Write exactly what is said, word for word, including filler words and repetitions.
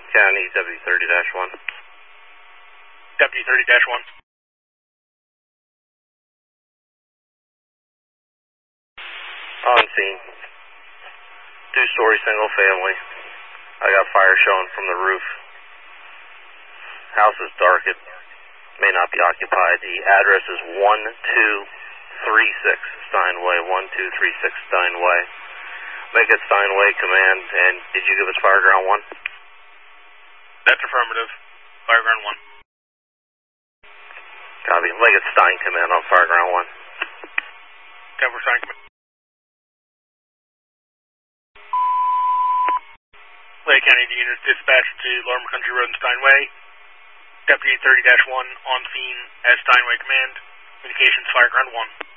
County, W thirty dash one. W thirty dash one. On scene. Two-story single family. I got fire showing from the roof. House is dark. It may not be occupied. The address is one two three six Steinway, one two three six Steinway. Make it Steinway command, and did you give us fire ground one? That's affirmative. Fire ground one. Copy. Make it Stein command on fire ground one. ten for Stein command. Lake County units dispatched to Lorimer Country Road and Steinway. Deputy thirty dash one on scene as Steinway command. Communications fire ground one.